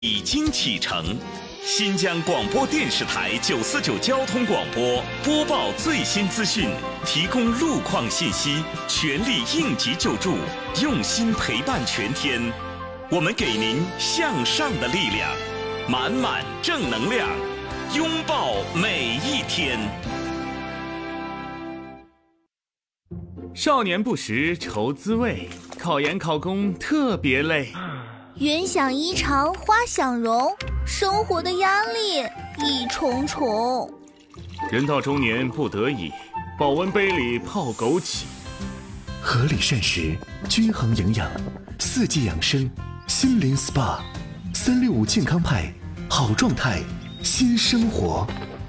已经启程。新疆广播电视台949交通广播播报最新资讯，提供路况信息，全力应急救助，用心陪伴全天。我们给您向上的力量，满满正能量，拥抱每一天。 少年不识愁滋味，考研考公特别累。 云想衣裳花想容，生活的压力一重重。 人到中年不得已，保温杯里泡枸杞。 合理膳食，均衡营养，四季养生，心灵 SPA，365健康派，好状态，新生活。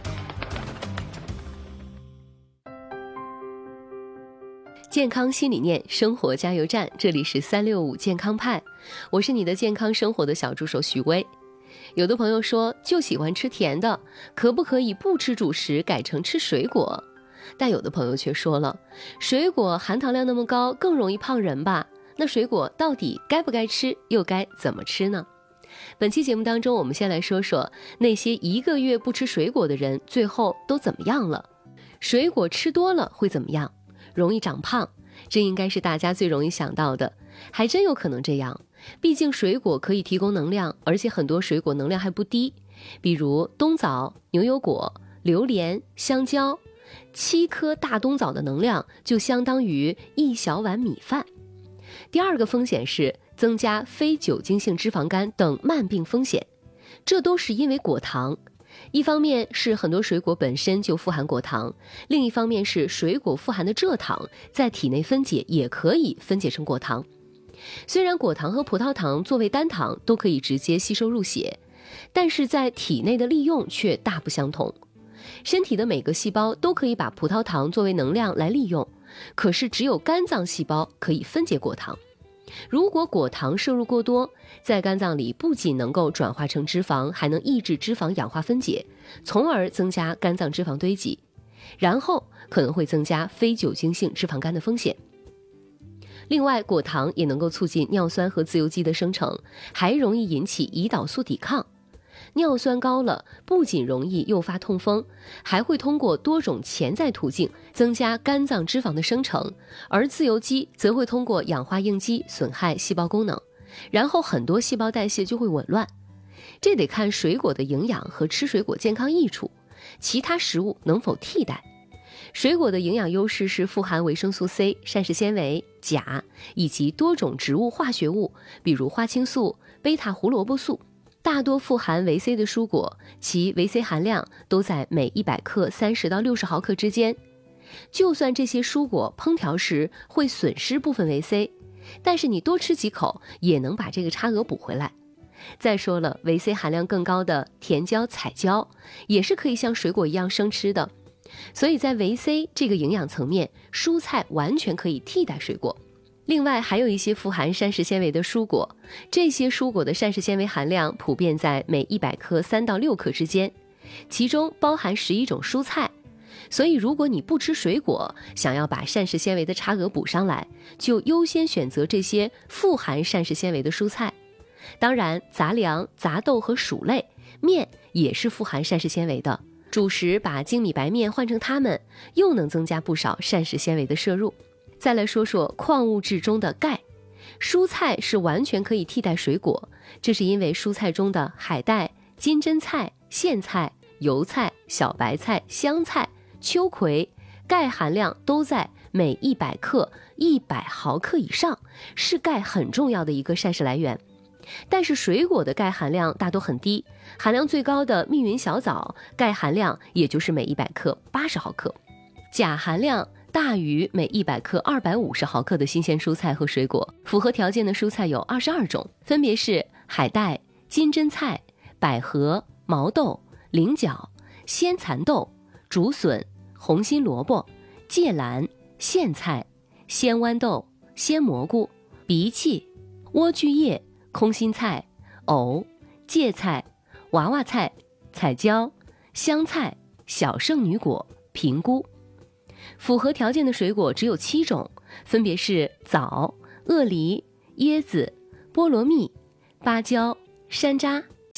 健康新理念，生活加油站，这里是365健康派，我是你的健康生活的小助手徐薇。有的朋友说就喜欢吃甜的，可不可以不吃主食改成吃水果？但有的朋友却说了，水果含糖量那么高，更容易胖人吧？那水果到底该不该吃，又该怎么吃呢？本期节目当中，我们先来说说那些1个月不吃水果的人最后都怎么样了。水果吃多了会怎么样？容易长胖，这应该是大家最容易想到的，还真有可能这样。毕竟水果可以提供能量，而且很多水果能量还不低，比如冬枣、牛油果、榴莲、香蕉，7颗大冬枣的能量就相当于1小碗米饭。第二个风险是增加非酒精性脂肪肝等慢病风险，这都是因为果糖。一方面是很多水果本身就富含果糖，另一方面是水果富含的蔗糖在体内分解也可以分解成果糖。虽然果糖和葡萄糖作为单糖都可以直接吸收入血，但是在体内的利用却大不相同。身体的每个细胞都可以把葡萄糖作为能量来利用，可是只有肝脏细胞可以分解果糖。如果果糖摄入过多，在肝脏里不仅能够转化成脂肪，还能抑制脂肪氧化分解，从而增加肝脏脂肪堆积，然后可能会增加非酒精性脂肪肝的风险。另外，果糖也能够促进尿酸和自由基的生成，还容易引起胰岛素抵抗。尿酸高了，不仅容易诱发痛风，还会通过多种潜在途径增加肝脏脂肪的生成，而自由基则会通过氧化应激损害细胞功能，然后很多细胞代谢就会紊乱。这得看水果的营养和吃水果健康益处，其他食物能否替代。水果的营养优势是富含维生素 C、膳食纤维、钾以及多种植物化学物，比如花青素、贝塔胡萝卜素。大多富含维 C 的蔬果，其维 C 含量都在每100克30到60毫克之间。就算这些蔬果烹调时会损失部分维 C， 但是你多吃几口也能把这个差额补回来。再说了，维 C 含量更高的甜椒、彩椒也是可以像水果一样生吃的，所以在维 C 这个营养层面，蔬菜完全可以替代水果。另外还有一些富含膳食纤维的蔬果，这些蔬果的膳食纤维含量普遍在每100克3到6克之间，其中包含11种蔬菜。所以如果你不吃水果，想要把膳食纤维的差额补上来，就优先选择这些富含膳食纤维的蔬菜。当然，杂粮、杂豆和薯类、面也是富含膳食纤维的，主食把精米白面换成它们，又能增加不少膳食纤维的摄入。再来说说矿物质中的钙，蔬菜是完全可以替代水果，这是因为蔬菜中的海带、金针菜、苋菜、油菜、小白菜、香菜、秋葵，钙含量都在每100克100毫克以上，是钙很重要的一个膳食来源。但是水果的钙含量大多很低，含量最高的密云小枣，钙含量也就是每100克80毫克。钾含量大于每100克250毫克的新鲜蔬菜和水果，符合条件的蔬菜有22种，分别是海带、金针菜、百合、毛豆、菱角、鲜蚕豆、竹笋、红心萝卜、芥蓝、苋菜、鲜豌豆、鲜蘑菇、荸荠、莴苣叶、空心菜、藕、芥菜、娃娃菜、彩椒、香菜、小圣女果、平菇。符合条件的水果只有7种，分别是枣、鳄梨、椰子、菠萝蜜、芭蕉、山楂、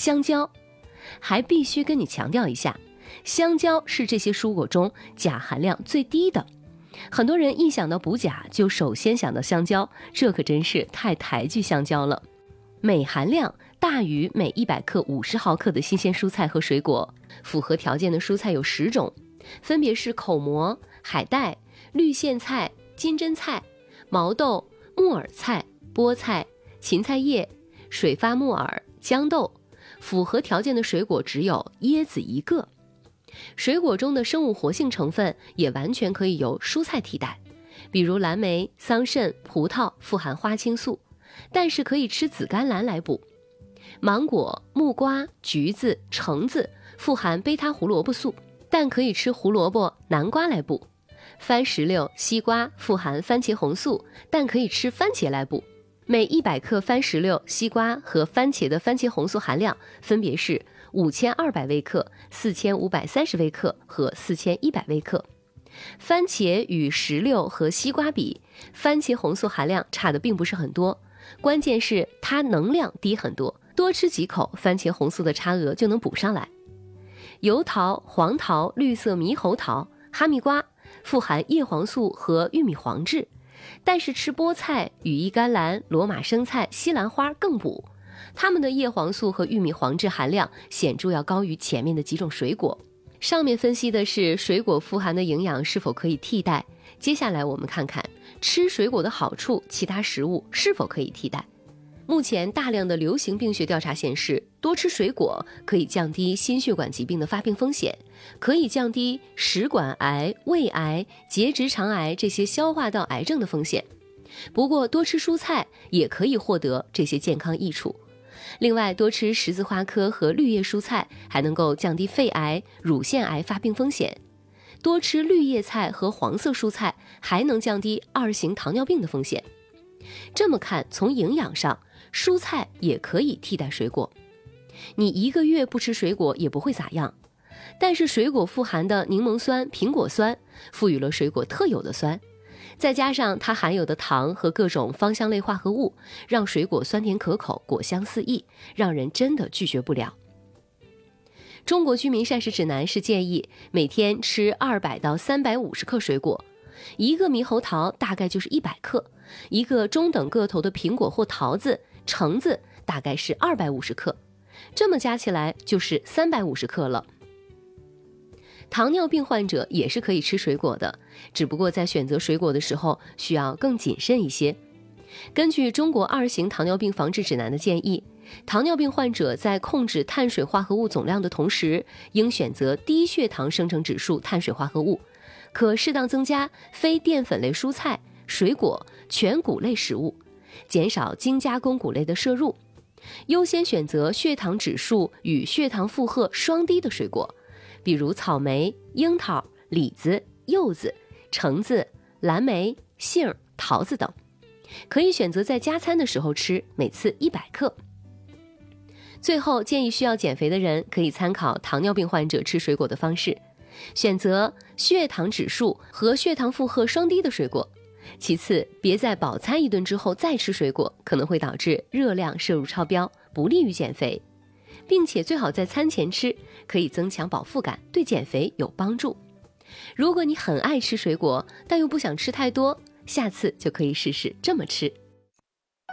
香蕉。还必须跟你强调一下，香蕉是这些蔬果中钾含量最低的。很多人一想到补钾就首先想到香蕉，这可真是太抬举香蕉了。镁含量大于每100克50毫克的新鲜蔬菜和水果，符合条件的蔬菜有10种，分别是口蘑、海带、绿苋菜、金针菜、毛豆、木耳菜、菠菜、芹菜叶、水发木耳、豇豆。符合条件的水果只有椰子1个。水果中的生物活性成分也完全可以由蔬菜替代，比如蓝莓、桑葚、葡萄富含花青素，但是可以吃紫甘蓝来补。芒果、木瓜、橘子、橙子富含贝塔胡萝卜素，但可以吃胡萝卜、南瓜来补。番石榴、西瓜富含番茄红素，但可以吃番茄来补。每100克番石榴、西瓜和番茄的番茄红素含量分别是5200微克、4530微克和4100微克。番茄与石榴和西瓜比，番茄红素含量差的并不是很多，关键是它能量低很多，多吃几口，番茄红素的差额就能补上来。油桃、黄桃、绿色猕猴桃、哈密瓜富含叶黄素和玉米黄质，但是吃菠菜、羽衣甘蓝、罗马生菜、西兰花更补，它们的叶黄素和玉米黄质含量显著要高于前面的几种水果。上面分析的是水果富含的营养是否可以替代，接下来我们看看吃水果的好处，其他食物是否可以替代。目前大量的流行病学调查显示，多吃水果可以降低心血管疾病的发病风险，可以降低食管癌、胃癌、结直肠癌这些消化道癌症的风险。不过多吃蔬菜也可以获得这些健康益处。另外，多吃十字花科和绿叶蔬菜还能够降低肺癌、乳腺癌发病风险。多吃绿叶菜和黄色蔬菜还能降低2型糖尿病的风险。这么看，从营养上，蔬菜也可以替代水果。你1个月不吃水果也不会咋样，但是水果富含的柠檬酸、苹果酸赋予了水果特有的酸，再加上它含有的糖和各种芳香类化合物，让水果酸甜可口，果香四溢，让人真的拒绝不了。中国居民膳食指南是建议每天吃200到350克水果，一个猕猴桃大概就是100克，一个中等个头的苹果或桃子、橙子大概是250克，这么加起来就是350克了。糖尿病患者也是可以吃水果的，只不过在选择水果的时候需要更谨慎一些。根据中国2型糖尿病防治指南的建议，糖尿病患者在控制碳水化合物总量的同时，应选择低血糖生成指数碳水化合物，可适当增加非淀粉类蔬菜、水果、全谷类食物，减少精加工谷类的摄入，优先选择血糖指数与血糖负荷双低的水果，比如草莓、樱桃、李子、柚子、橙子、蓝莓、杏、桃子等。可以选择在加餐的时候吃，每次100克。最后建议需要减肥的人可以参考糖尿病患者吃水果的方式，选择血糖指数和血糖负荷双低的水果。其次，别在饱餐一顿之后再吃水果，可能会导致热量摄入超标，不利于减肥。并且最好在餐前吃，可以增强饱腹感，对减肥有帮助。如果你很爱吃水果，但又不想吃太多，下次就可以试试这么吃。